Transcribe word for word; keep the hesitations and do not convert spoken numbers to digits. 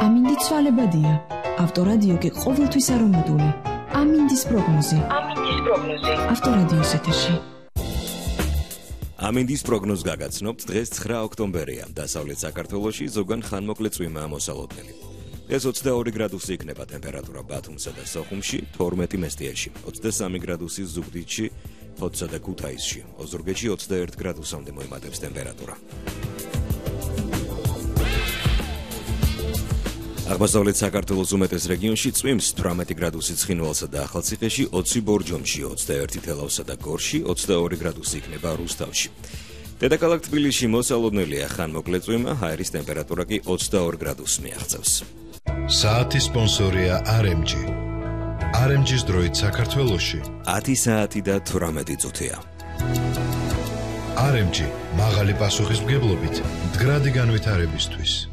ამინდი ცვალებადია. ავტორადიო კი ყოველთვის არომატული. ამინდის პროგნოზი. ამინდის პროგნოზი. ავტორადიოს ეთერში. ამინდის პროგნოზ გაგაცნობთ. დღეს ცხრა ოქტომბერია. დასავლეთ საქართველოში ზოგან ხანმოკლე წვიმაა მოსალოდნელი. ეს ოცდაორი გრადუსი იქნება ტემპერატურა ბათუმსა და სოხუმში, თორმეტი მესტიაში, ოცდასამი გრადუსი ზუგდიდში, ფოთსა და ქუთაისში, ოზურგეთში ოცდაერთი გრადუსამდე მოიმატებს ტემპერატურა. აღმოსავლეთ საქართველოს უმეტეს რეგიონში წვიმს თვრამეტი გრადუსი ცხინვალსა და ახალციხეში, ოცი ბორჯომში, ოცდაერთი თელავსა და გორში, ოცდაორი გრადუსი იქნება რუსთავში. დედაქალაქ თბილისში მოსალოდნელია ხანმოკლე წვიმა, ჰაერის ტემპერატურა კი ოცდაორ გრადუსს მიაღწევს. საათის სპონსორია არ ემ ჯი. არ ემ ჯის დროით საქართველოში ათი საათი და თვრამეტი წუთია. არ ემ ჯი მაღალი პასუხისმგებლობით მდგრადი განვითარებისთვის.